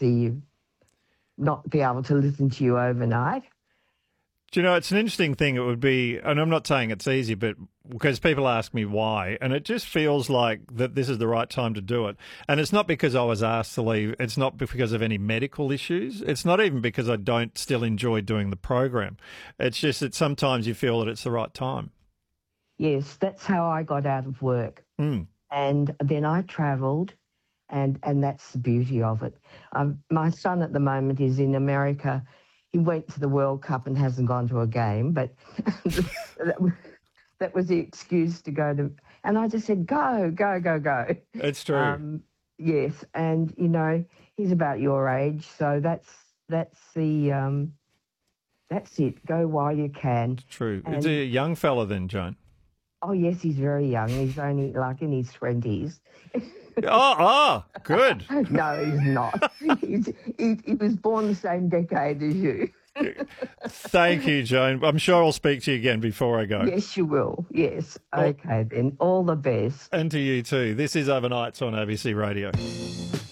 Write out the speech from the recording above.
obviously not be able to listen to you overnight. Do you know, it's an interesting thing. It would be, and I'm not saying it's easy, but because people ask me why, and it just feels like that this is the right time to do it. And it's not because I was asked to leave. It's not because of any medical issues. It's not even because I don't still enjoy doing the program. It's just that sometimes you feel that it's the right time. Yes, that's how I got out of work. Mm. And then I travelled, and that's the beauty of it. My son at the moment is in America. He went to the World Cup and hasn't gone to a game, but that was the excuse to go to. And I just said, go, go, go, go. It's true. Yes, and, you know, he's about your age, so that's it. Go while you can. It's true. And, it's a young fella then, Joan. Oh, yes, he's very young. He's only like in his 20s. Good. No, he's not. He was born the same decade as you. Thank you, Joan. I'm sure I'll speak to you again before I go. Yes, you will. Yes. Okay, then. All the best. And to you too. This is Overnights on ABC Radio.